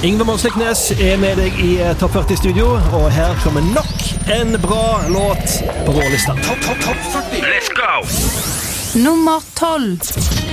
Yngve Månsliknes med deg i Topp 40-studio, og her kommer nok en bra låt på vår lista. Topp 40. Let's go! Nummer 12.